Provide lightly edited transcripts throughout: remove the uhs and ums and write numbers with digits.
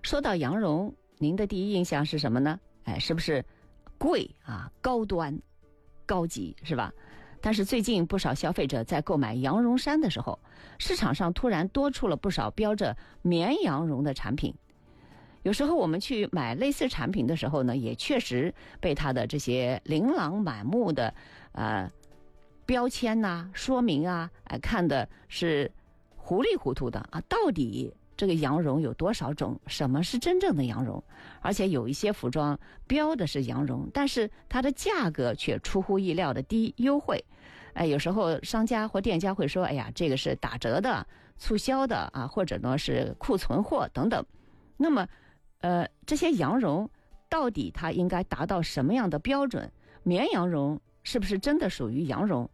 说到羊绒，您的第一印象是什么呢？是不是贵啊、高端、高级，是吧？但是最近不少消费者在购买羊绒衫的时候，市场上突然多出了不少标着绵羊绒的产品。有时候我们去买类似产品的时候呢，也确实被它的这些琳琅满目的标签呐、说明啊，看的是糊里糊涂的啊。到底这个羊绒有多少种？什么是真正的羊绒？而且有一些服装标的是羊绒，但是它的价格却出乎意料的低、优惠。有时候商家或店家会说：“哎呀，这个是打折的、促销的啊，或者呢是库存货等等。”那么，这些羊绒到底它应该达到什么样的标准？绵羊绒是不是真的属于羊绒？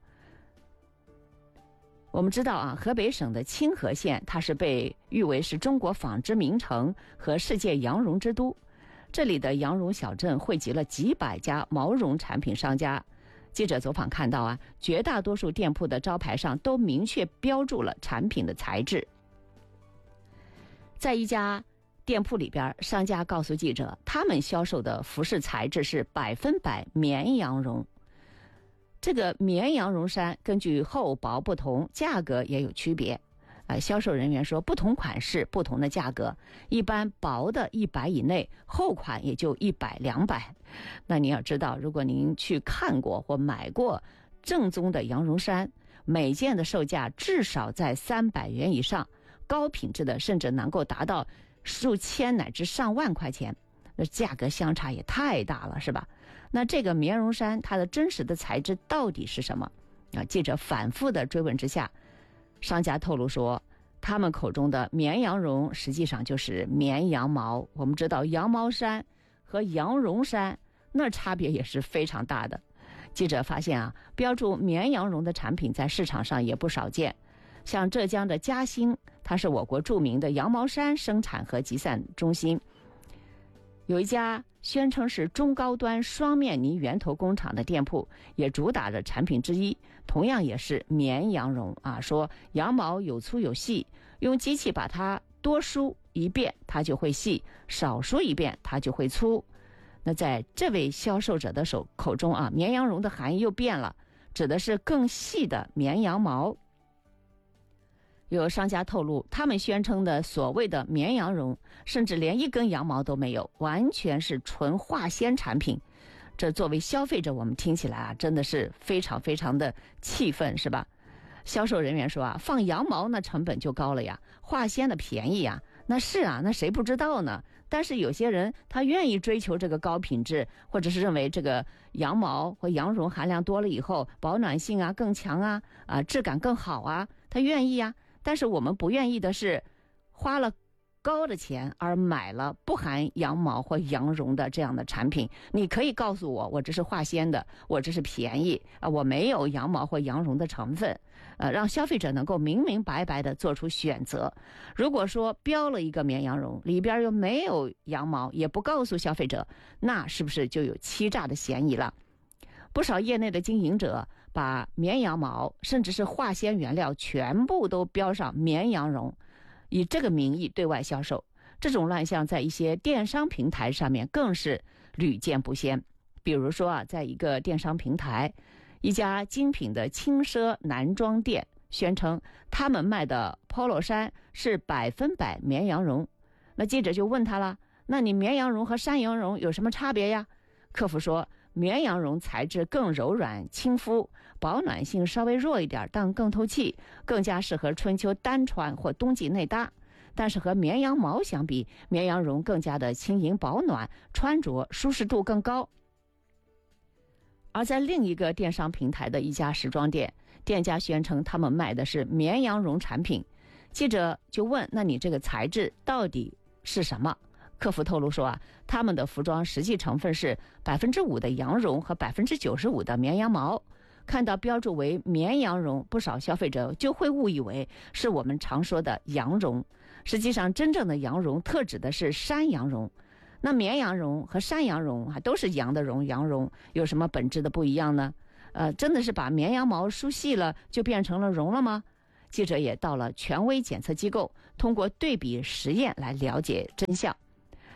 我们知道啊，河北省的清河县，它是被誉为是中国纺织名城和世界羊绒之都。这里的羊绒小镇汇集了几百家毛绒产品商家。记者走访看到啊，绝大多数店铺的招牌上都明确标注了产品的材质。在一家店铺里边，商家告诉记者，他们销售的服饰材质是100%绵羊绒。这个绵羊绒衫根据厚薄不同，价格也有区别。销售人员说，不同款式不同的价格，一般薄的100以内，厚款也就100、200。那你要知道，如果您去看过或买过正宗的羊绒衫，每件的售价至少在300元以上，高品质的甚至能够达到数千乃至上万块钱。那价格相差也太大了，是吧？那这个绵绒衫它的真实的材质到底是什么？记者反复的追问之下，商家透露说，他们口中的绵羊绒实际上就是绵羊毛。我们知道羊毛衫和羊绒衫那差别也是非常大的。记者发现啊，标注绵羊绒的产品在市场上也不少见。像浙江的嘉兴，它是我国著名的羊毛衫生产和集散中心。有一家宣称是中高端双面呢源头工厂的店铺，也主打着产品之一，同样也是绵羊绒啊。说羊毛有粗有细，用机器把它多梳一遍它就会细，少梳一遍它就会粗。那在这位销售者的口中啊，绵羊绒的含义又变了，指的是更细的绵羊毛。有商家透露，他们宣称的所谓的绵羊绒，甚至连一根羊毛都没有，完全是纯化纤产品。这作为消费者，我们听起来啊，真的是非常非常的气愤，是吧？销售人员说啊，放羊毛那成本就高了呀，化纤的便宜呀。那是啊，那谁不知道呢？但是有些人他愿意追求这个高品质，或者是认为这个羊毛或羊绒含量多了以后，保暖性啊更强啊，质感更好啊，他愿意啊。但是我们不愿意的是，花了高的钱而买了不含羊毛或羊绒的这样的产品。你可以告诉我，我这是化纤的，我这是便宜我没有羊毛或羊绒的成分，让消费者能够明明白白的做出选择。如果说标了一个绵羊绒，里边又没有羊毛，也不告诉消费者，那是不是就有欺诈的嫌疑了？不少业内的经营者把绵羊毛甚至是化纤原料全部都标上绵羊绒，以这个名义对外销售。这种乱象在一些电商平台上面更是屡见不鲜。比如说啊，在一个电商平台，一家精品的轻奢男装店宣称他们卖的 polo 衫是100%绵羊绒。那记者就问他了，那你绵羊绒和山羊绒有什么差别呀？客服说，绵羊绒材质更柔软亲肤，保暖性稍微弱一点，但更透气，更加适合春秋单穿或冬季内搭。但是和绵羊毛相比，绵羊绒更加的轻盈保暖，穿着舒适度更高。而在另一个电商平台的一家时装店，店家宣称他们卖的是绵羊绒产品。记者就问，那你这个材质到底是什么？客服透露说啊，他们的服装实际成分是5%的羊绒和95%的绵羊毛。看到标注为绵羊绒，不少消费者就会误以为是我们常说的羊绒。实际上，真正的羊绒特指的是山羊绒。那绵羊绒和山羊绒都是羊的绒，羊绒有什么本质的不一样呢？真的是把绵羊毛梳细了就变成了绒了吗？记者也到了权威检测机构，通过对比实验来了解真相。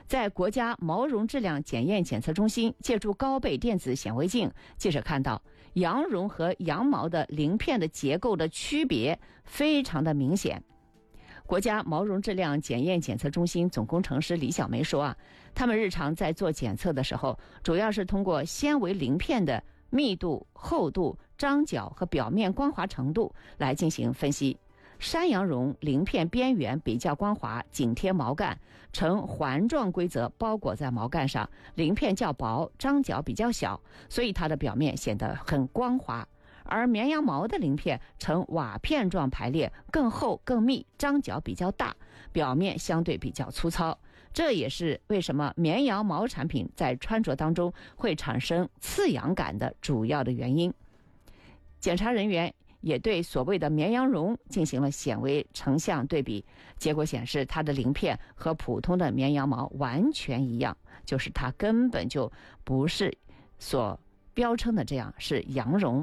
在国家毛绒质量检验检测中心借助高倍电子显微镜，记者看到羊绒和羊毛的鳞片的结构的区别非常的明显。国家毛绒质量检验检测中心总工程师李小梅说他们日常在做检测的时候，主要是通过纤维鳞片的密度、厚度、张角和表面光滑程度来进行分析。山羊绒鳞片边缘比较光滑，紧贴毛干，呈环状规则包裹在毛干上，鳞片较薄，张角比较小，所以它的表面显得很光滑。而绵羊毛的鳞片呈瓦片状排列，更厚更密，张角比较大，表面相对比较粗糙。这也是为什么绵羊毛产品在穿着当中会产生刺痒感的主要的原因。检查人员也对所谓的绵羊绒进行了显微成像对比，结果显示它的鳞片和普通的绵羊毛完全一样，就是它根本就不是所标称的这样是羊绒。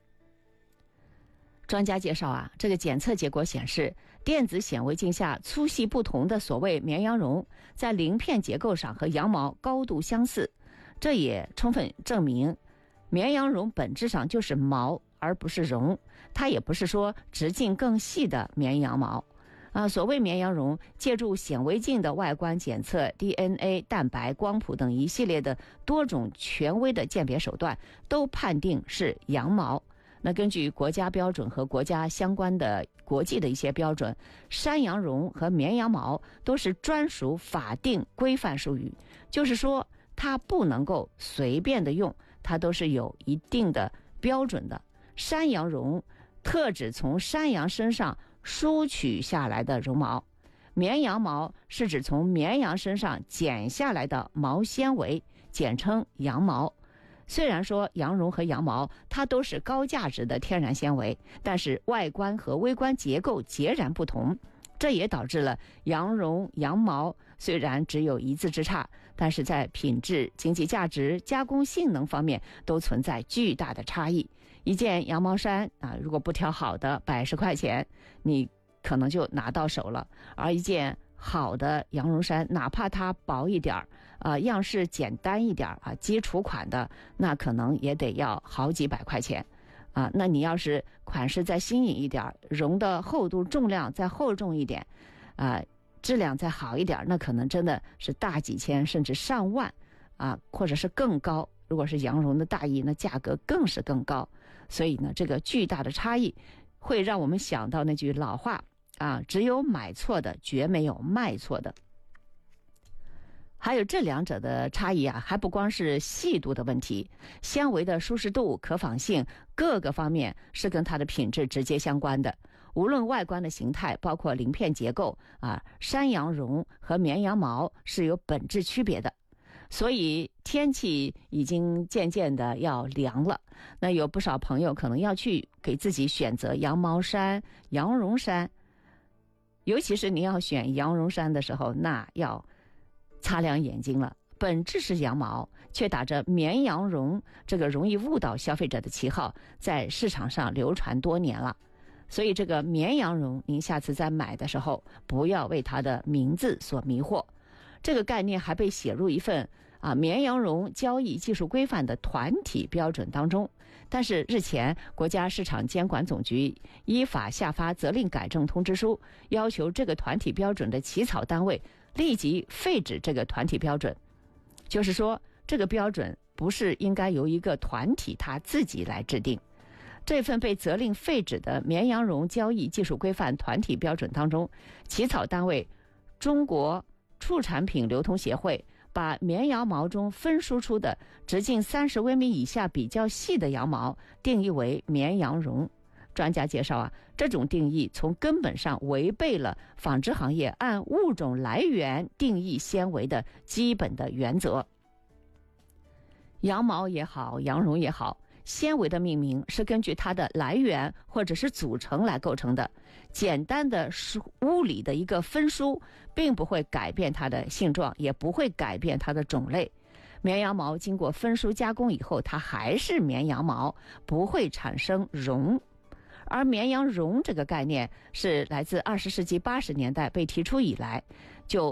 专家介绍这个检测结果显示，电子显微镜下粗细不同的所谓绵羊绒在鳞片结构上和羊毛高度相似，这也充分证明绵羊绒本质上就是毛而不是绒，它也不是说直径更细的绵羊毛所谓绵羊绒，借助显微镜的外观检测、DNA、蛋白、光谱等一系列的多种权威的鉴别手段，都判定是羊毛。那根据国家标准和国家相关的国际的一些标准，山羊绒和绵羊毛都是专属法定规范术语，就是说它不能够随便的用，它都是有一定的标准的。山羊绒特指从山羊身上梳取下来的绒毛，绵羊毛是指从绵羊身上剪下来的毛纤维，简称羊毛。虽然说羊绒和羊毛它都是高价值的天然纤维，但是外观和微观结构截然不同，这也导致了羊绒、羊毛虽然只有一字之差，但是在品质、经济价值、加工性能方面都存在巨大的差异。一件羊毛衫如果不挑好的，110块钱你可能就拿到手了，而一件好的羊绒衫，哪怕它薄一点样式简单一点基础款的，那可能也得要好几百块钱那你要是款式再新颖一点，绒的厚度重量再厚重一点质量再好一点，那可能真的是大几千甚至上万或者是更高。如果是羊绒的大衣，那价格更是更高。所以呢，这个巨大的差异会让我们想到那句老话只有买错的，绝没有卖错的。还有这两者的差异还不光是细度的问题，纤维的舒适度、可纺性各个方面是跟它的品质直接相关的。无论外观的形态，包括鳞片结构山羊绒和绵羊毛是有本质区别的。所以天气已经渐渐的要凉了，那有不少朋友可能要去给自己选择羊毛衫、羊绒衫，尤其是你要选羊绒衫的时候，那要擦亮眼睛了。本质是羊毛，却打着绵羊绒这个容易误导消费者的旗号，在市场上流传多年了。所以这个绵羊绒，您下次在买的时候，不要为它的名字所迷惑。这个概念还被写入一份绵羊绒交易技术规范的团体标准当中，但是日前国家市场监管总局依法下发责令改正通知书，要求这个团体标准的起草单位立即废止这个团体标准。就是说，这个标准不是应该由一个团体他自己来制定。这份被责令废止的绵羊绒交易技术规范团体标准当中，起草单位中国畜产品流通协会把绵羊毛中分输出的直径30微米以下比较细的羊毛定义为绵羊绒。专家介绍这种定义从根本上违背了纺织行业按物种来源定义纤维的基本的原则。羊毛也好，羊绒也好，纤维的命名是根据它的来源或者是组成来构成的，简单的物理的一个分殊并不会改变它的性状，也不会改变它的种类。绵羊毛经过分殊加工以后，它还是绵羊毛，不会产生绒。而绵羊绒这个概念是来自20世纪80年代被提出以来，就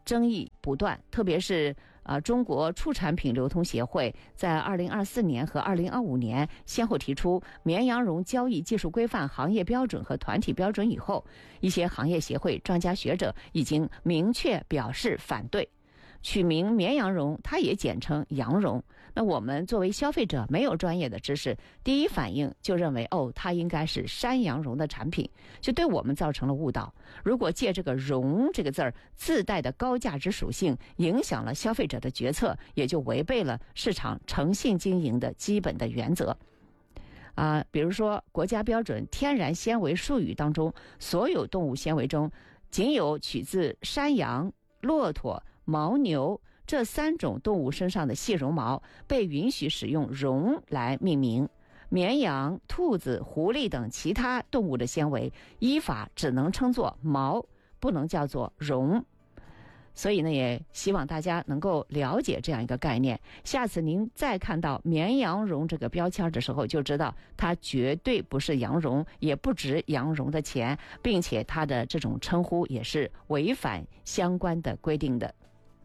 争议不断，特别是中国畜产品流通协会在2024年和2025年先后提出绵羊绒交易技术规范行业标准和团体标准以后，一些行业协会、专家学者已经明确表示反对。取名绵羊绒，它也简称羊绒。那我们作为消费者，没有专业的知识，第一反应就认为它应该是山羊绒的产品，就对我们造成了误导。如果借这个绒这个字儿自带的高价值属性影响了消费者的决策，也就违背了市场诚信经营的基本的原则。比如说国家标准天然纤维术语当中，所有动物纤维中仅有取自山羊、骆驼、牦牛这3种动物身上的细绒毛被允许使用绒来命名，绵羊、兔子、狐狸等其他动物的纤维依法只能称作毛，不能叫做绒。所以呢，也希望大家能够了解这样一个概念，下次您再看到绵羊绒这个标签的时候，就知道它绝对不是羊绒，也不值羊绒的钱，并且它的这种称呼也是违反相关的规定的。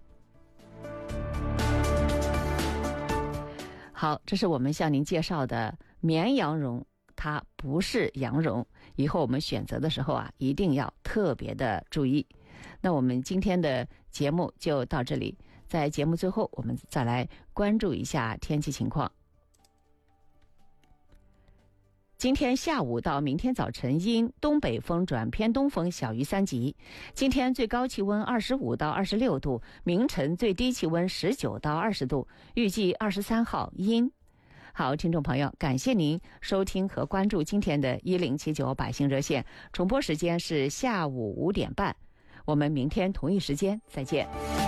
好，这是我们向您介绍的绵羊绒，它不是羊绒，以后我们选择的时候一定要特别的注意。那我们今天的节目就到这里，在节目最后我们再来关注一下天气情况。今天下午到明天早晨阴，东北风转偏东风，小于3级。今天最高气温25到26度，明晨最低气温19到20度，预计23号阴。好，听众朋友，感谢您收听和关注今天的1079百姓热线，重播时间是下午5点半。我们明天同一时间再见。